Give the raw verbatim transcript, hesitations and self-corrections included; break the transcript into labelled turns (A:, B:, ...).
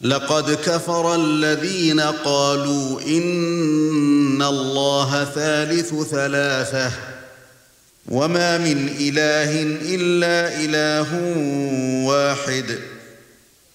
A: لقد كفر الذين قالوا إن الله ثالث ثلاثة وما من إله إلا إله واحد